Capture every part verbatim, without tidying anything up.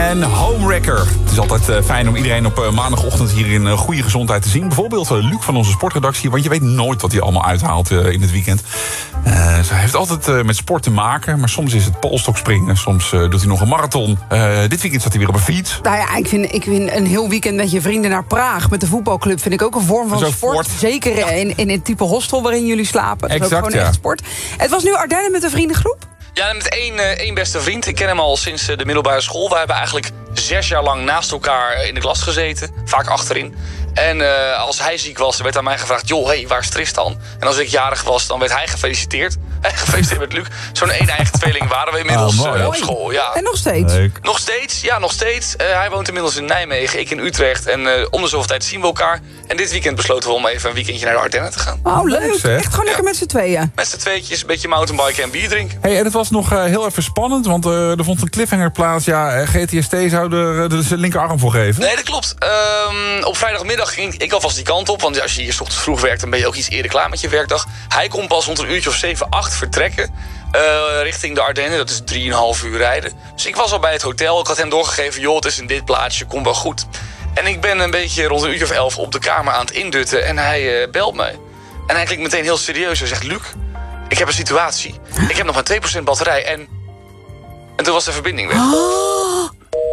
En Homewrecker. Het is altijd uh, fijn om iedereen op uh, maandagochtend hier in uh, goede gezondheid te zien. Bijvoorbeeld uh, Luc van onze sportredactie. Want je weet nooit wat hij allemaal uithaalt uh, in het weekend. Uh, ze heeft altijd uh, met sport te maken. Maar soms is het polstokspringen. Soms uh, doet hij nog een marathon. Uh, dit weekend staat hij weer op een fiets. Nou ja, ik vind, ik vind een heel weekend met je vrienden naar Praag. Met de voetbalclub vind ik ook een vorm van Zo sport. sport. Zeker ja. in, in het type hostel waarin jullie slapen. Dat exact, is ook gewoon ja. echt sport. Het was nu Ardennen met een vriendengroep? Ja, met één, uh, één beste vriend. Ik ken hem al sinds uh, de middelbare school. We hebben eigenlijk zes jaar lang naast elkaar in de klas gezeten. Vaak achterin. En uh, als hij ziek was, werd aan mij gevraagd... joh, hey, waar is Tristan? En als ik jarig was, dan werd hij gefeliciteerd. Gefeliciteerd met Luc. Zo'n een-eigen tweeling waren we inmiddels oh, uh, op school. Ja. En nog steeds? Leuk. Nog steeds, ja, nog steeds. Uh, hij woont inmiddels in Nijmegen, ik in Utrecht. En uh, om de zoveel tijd zien we elkaar. En dit weekend besloten we om even een weekendje naar de Ardennen te gaan. Oh, leuk. Leuk, zeg. Echt gewoon lekker Ja. met z'n tweeën. Met z'n tweetjes, een beetje mountainbiken en bier drinken. Hey, en het was nog uh, heel even spannend, want uh, er vond een cliffhanger plaats. Ja, G T S T zou er uh, zijn linkerarm voor geven. Nee, dat klopt. Um, op vrijdagmiddag ging ik alvast die kant op. Want als je hier 's ochtends vroeg werkt, dan ben je ook iets eerder klaar met je werkdag. Hij kon pas rond een uurtje of zeven, acht vertrekken. Uh, richting de Ardennen, dat is drieënhalf uur rijden. Dus ik was al bij het hotel. Ik had hem doorgegeven, joh, het is in dit plaatsje, komt wel goed. En ik ben een beetje rond een uurtje of elf op de kamer aan het indutten. En hij uh, belt mij. En hij klinkt meteen heel serieus. Hij zegt, Luc, ik heb een situatie. Ik heb nog maar twee procent batterij en... En toen was de verbinding weg. Oh.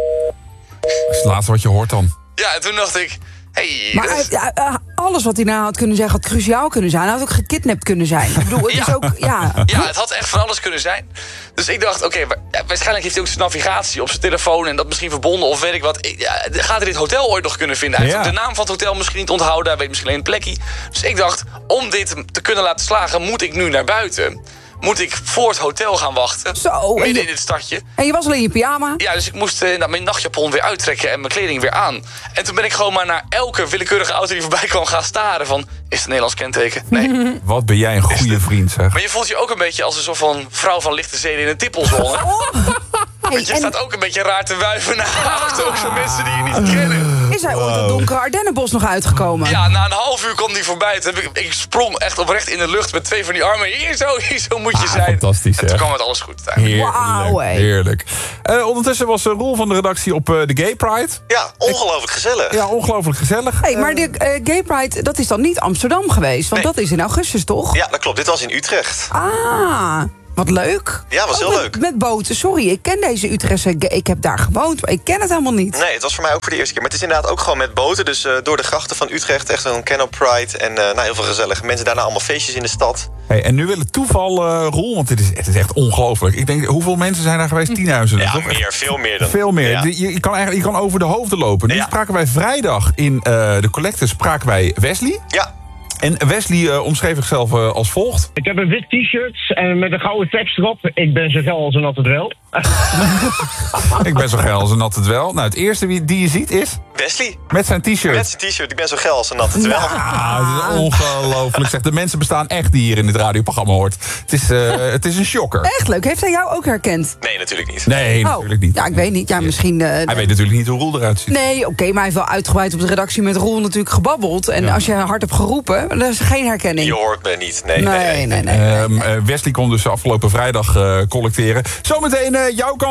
Dat is het laatste wat je hoort dan. Ja, en toen dacht ik... Hey, Maar dat is- uh, uh, alles wat hij nou had kunnen zeggen had cruciaal kunnen zijn. Hij had ook gekidnapt kunnen zijn. Ik bedoel, het is Ja. ook... Ja. Ja, het had echt van alles kunnen zijn. Dus ik dacht, oké, okay, ja, waarschijnlijk heeft hij ook zijn navigatie op zijn telefoon... en dat misschien verbonden of weet ik wat. Ik, ja, gaat hij dit hotel ooit nog kunnen vinden? Hij heeft Ja. de naam van het hotel misschien niet onthouden. Hij weet misschien alleen een plekje. Dus ik dacht, om dit te kunnen laten slagen... moet ik nu naar buiten. Moet ik voor het hotel gaan wachten. Zo, en Midden je- in dit stadje. En je was al in je pyjama? Ja, dus ik moest uh, mijn nachtjapon weer uittrekken en mijn kleding weer aan. En toen ben ik gewoon maar naar elke willekeurige auto die voorbij kwam gaan staren van... is het een Nederlands kenteken? Nee. Wat ben jij een goede vriend, zeg. Maar je voelt je ook een beetje als een soort van vrouw van lichte zeden in een tippelzone. Hey, Want je en staat ook een beetje raar te wuiven naar auto's van mensen die je niet kennen. is hij ooit dat donkere Ardennenbos nog uitgekomen? Ja, na een half uur kwam die voorbij. Toen heb ik, ik sprong echt oprecht in de lucht met twee van die armen. Hier zo, hier zo moet je Ah, zijn. fantastisch, En toen hè? kwam het alles goed uiteindelijk. Heerlijk, Wauw, hé. heerlijk. Uh, ondertussen was uh, Roel van de redactie op uh, de Gay Pride. Ja, ongelooflijk gezellig. Ja, ongelooflijk gezellig. Hey, maar de uh, Gay Pride, dat is dan niet Amsterdam geweest? Want Nee. dat is in augustus, toch? Ja, dat klopt. Dit was in Utrecht. Ah, wat leuk. Ja, was Oh, heel met, leuk. Met boten, sorry, ik ken deze Utrechtse... gay- Ik heb daar gewoond, maar ik ken het helemaal niet. Nee, het was voor mij ook voor de eerste keer. Maar het is inderdaad ook gewoon met boten. Dus uh, door de grachten van Utrecht, echt een Canal Pride. En uh, nou, heel veel gezellige mensen. Daarna allemaal feestjes in de stad. Hey, en nu wil het toeval, uh, Roel, want het is, het is echt ongelooflijk. Ik denk, hoeveel mensen zijn daar geweest? Tienduizenden. Ja, toch? meer, veel meer dan. Veel meer. Ja. Je, je, kan eigenlijk, je kan over de hoofden lopen. Nu Ja. spraken wij vrijdag in uh, de Collector spraken wij Wesley. Ja. En Wesley uh, omschreef zichzelf uh, als volgt. Ik heb een wit t-shirt en met een gouden tekst erop. Ik ben zo geil als een natte dwel. Ik ben zo geil als een natte dwel. Nou, het eerste wie, die je ziet is Wesley, met zijn t-shirt. met zijn t-shirt. Ik ben zo geil als een natte dwel. Ah, het is ongelooflijk. Zeg, de mensen bestaan echt die hier in dit radioprogramma hoort. Het is, uh, het is een shocker. Echt leuk. Heeft hij jou ook herkend? Nee, natuurlijk niet. Nee, Oh, natuurlijk niet. Ja, ik weet niet. Ja, misschien... uh, Hij weet natuurlijk niet hoe Roel eruit ziet. Nee, oké, maar hij heeft wel uitgebreid op de redactie met Roel natuurlijk gebabbeld. En als je hard hebt geroepen, dan is er geen herkenning. Je hoort me niet. Nee, Nee, nee, nee. nee, nee. nee. Um, uh, Wesley kon dus afgelopen vrijdag uh, collecteren. Zometeen uh, jouw kant.